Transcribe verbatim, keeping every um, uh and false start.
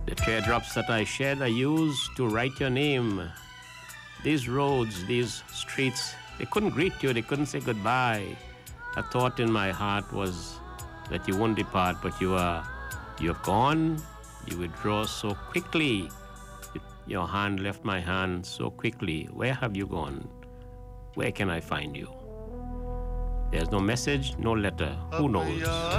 The teardrops that I shed I used to write your name. These roads, these streets, they couldn't greet you, they couldn't say goodbye. A thought in my heart was that you won't depart, but you are, you have gone, you withdraw so quickly. Your hand left my hand so quickly. Where have you gone? Where can I find you? There's no message, no letter. Who knows?